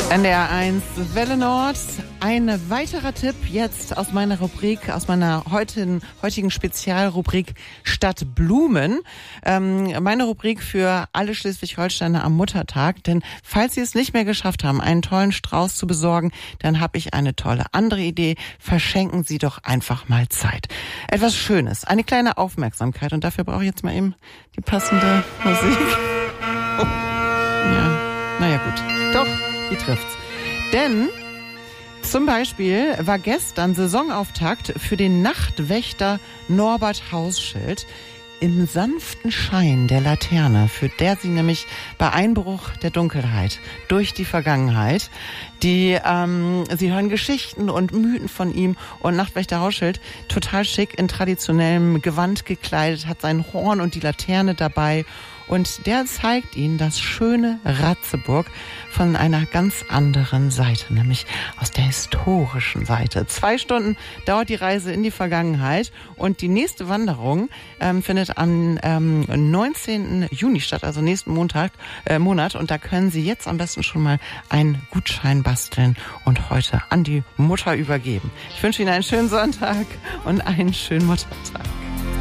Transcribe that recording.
NDR1 Welle Nord. Ein weiterer Tipp jetzt aus meiner Rubrik, aus meiner heutigen Spezialrubrik Stadt Blumen. Meine Rubrik für alle Schleswig-Holsteiner am Muttertag. Denn falls Sie es nicht mehr geschafft haben, einen tollen Strauß zu besorgen, dann habe ich eine tolle andere Idee. Verschenken Sie doch einfach mal Zeit. Etwas Schönes, eine kleine Aufmerksamkeit. Und dafür brauche ich jetzt mal eben die passende Musik. Oh. Ja, naja gut. Doch. Die trifft's. Denn zum Beispiel war gestern Saisonauftakt für den Nachtwächter Norbert Hausschild im sanften Schein der Laterne, für der sie nämlich bei Einbruch der Dunkelheit durch die Vergangenheit, sie hören Geschichten und Mythen von ihm, und Nachtwächter Hausschild, total schick in traditionellem Gewand gekleidet, hat sein Horn und die Laterne dabei. Und der zeigt Ihnen das schöne Ratzeburg von einer ganz anderen Seite, nämlich aus der historischen Seite. 2 Stunden dauert die Reise in die Vergangenheit, und die nächste Wanderung findet am 19. Juni statt, also nächsten Monat. Und da können Sie jetzt am besten schon mal einen Gutschein basteln und heute an die Mutter übergeben. Ich wünsche Ihnen einen schönen Sonntag und einen schönen Muttertag.